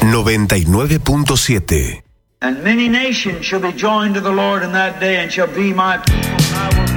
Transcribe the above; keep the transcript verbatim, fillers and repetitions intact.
noventa y nueve punto siete. And many nations shall be joined to the Lord in that day, and shall be my people, and I will